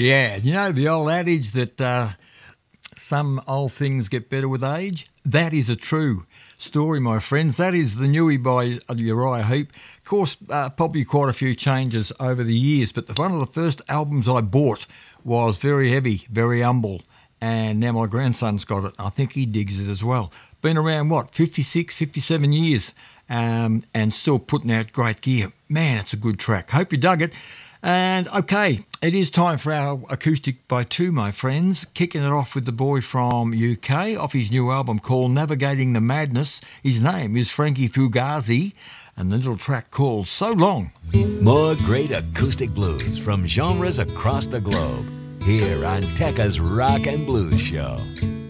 Yeah, you know the old adage that some old things get better with age? That is a true story, my friends. That is the Newie by Uriah Heep. Of course, probably quite a few changes over the years, but one of the first albums I bought was very heavy, very humble, and now my grandson's got it. I think he digs it as well. Been around, 56, 57 years, and still putting out great gear. Man, it's a good track. Hope you dug it. And okay, it is time for our Acoustic by Two, my friends. Kicking it off with the boy from UK off his new album called Navigating the Madness. His name is Frankie Fugazi, and the little track called So Long. More great acoustic blues from genres across the globe, here on Tekka's Rock and Blues Show.